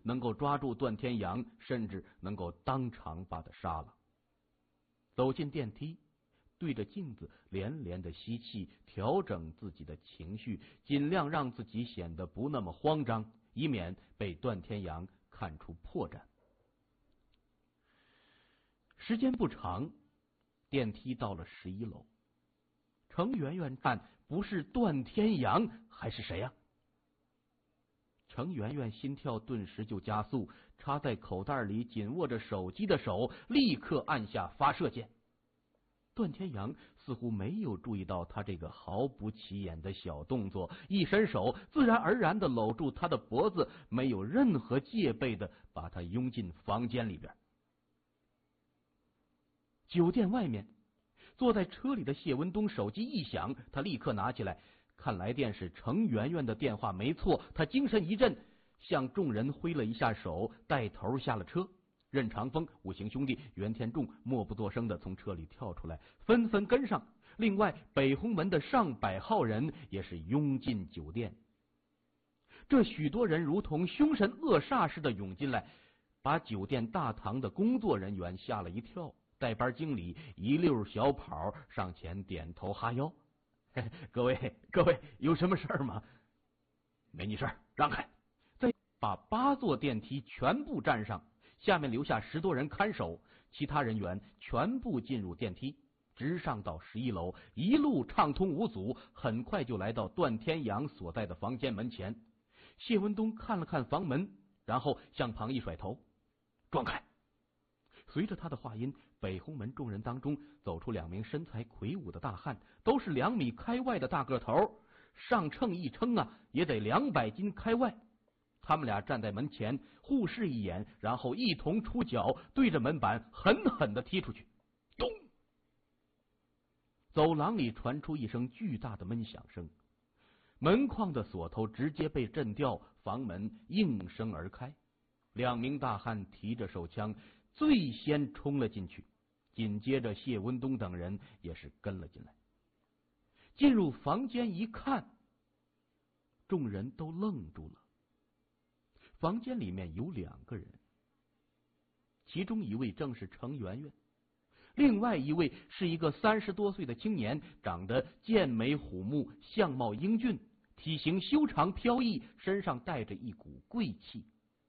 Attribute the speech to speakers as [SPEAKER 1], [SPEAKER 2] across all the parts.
[SPEAKER 1] 能够抓住段天阳，甚至能够当场把他杀了。走进电梯，对着镜子连连的吸气，调整自己的情绪，尽量让自己显得不那么慌张，以免被段天阳看出破绽。时间不长，电梯到了11楼。程媛媛看，不是段天阳还是谁呀？程媛媛心跳顿时就加速，插在口袋里紧握着手机的手立刻按下发射键。段天阳似乎没有注意到他这个毫不起眼的小动作，一伸手自然而然地搂住他的脖子，没有任何戒备地把他拥进房间里边。酒店外面，坐在车里的谢文东手机一响，他立刻拿起来看来电是程媛媛的电话，没错。他精神一振，向众人挥了一下手，带头下了车。任长风、五行兄弟、袁天仲默不作声的从车里跳出来，纷纷跟上。另外，北红门的上百号人也是拥进酒店。这许多人如同凶神恶煞似的涌进来，把酒店大堂的工作人员吓了一跳。带班经理一溜小跑上前点头哈腰：“各位，有什么事儿吗？没你事儿，让开！”再把8座电梯全部占上，下面留下10多人看守，其他人员全部进入电梯，直上到11楼，一路畅通无阻，很快就来到段天阳所在的房间门前。谢文东看了看房门，然后向旁一甩头：“撞开！”随着他的话音，北红门众人当中走出2名身材魁梧的大汉，都是2米开外的大个头，上秤一称也得200斤开外。他们俩站在门前互视一眼，然后一同出脚，对着门板狠狠地踢出去。咚！走廊里传出一声巨大的闷响声，门框的锁头直接被震掉，房门应声而开。2名大汉提着手枪最先冲了进去，紧接着谢文东等人也是跟了进来。进入房间一看，众人都愣住了。房间里面有2个人，其中一位正是程媛媛，另外一位是一个30多岁的青年，长得剑眉虎目，相貌英俊，体型修长飘逸，身上带着一股贵气。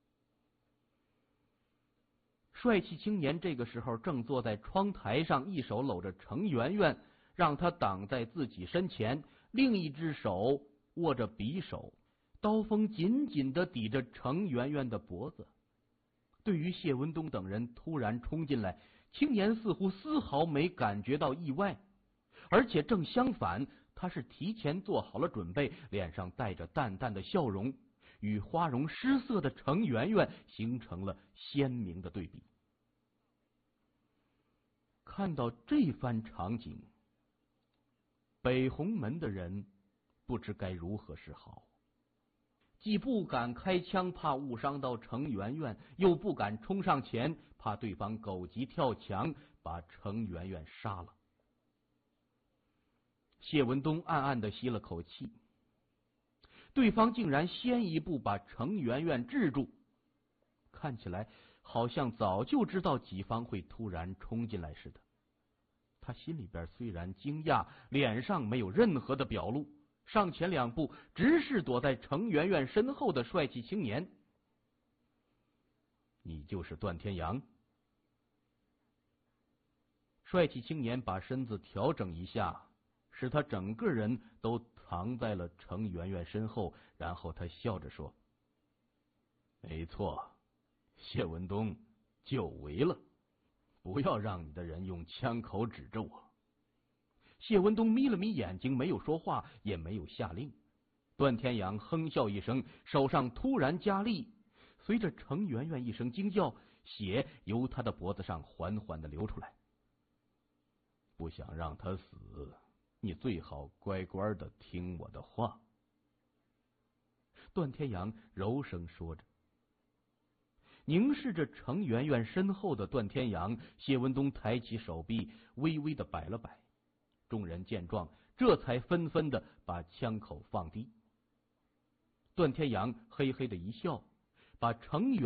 [SPEAKER 1] 帅气青年这个时候正坐在窗台上，一手搂着程媛媛，让她挡在自己身前，另一只手握着匕首，刀锋紧紧地抵着程媛媛的脖子。对于谢文东等人突然冲进来，青年似乎丝毫没感觉到意外，而且正相反，他是提前做好了准备，脸上带着淡淡的笑容，与花容失色的程媛媛形成了鲜明的对比。看到这番场景，北红门的人不知该如何是好，既不敢开枪，怕误伤到程媛媛，又不敢冲上前，怕对方狗急跳墙把程媛媛杀了。谢文东暗暗地吸了口气，对方竟然先一步把程媛媛制住，看起来好像早就知道己方会突然冲进来似的。他心里边虽然惊讶，脸上没有任何的表露，上前2步，直视躲在程媛媛身后的帅气青年：“你就是段天阳？”帅气青年把身子调整一下，使他整个人都藏在了程媛媛身后，然后他笑着说：“没错，谢文东久违了，不要让你的人用枪口指着我。”谢文东眯了眯眼睛，没有说话，也没有下令。段天阳哼笑一声，手上突然加力，随着程媛媛一声惊叫，血由他的脖子上缓缓地流出来。不想让他死，你最好乖乖的听我的话。段天阳柔声说着。凝视着程媛媛身后的段天阳，谢文东抬起手臂，微微的摆了摆。众人见状，这才纷纷的把枪口放低。段天阳嘿嘿的一笑，把程媛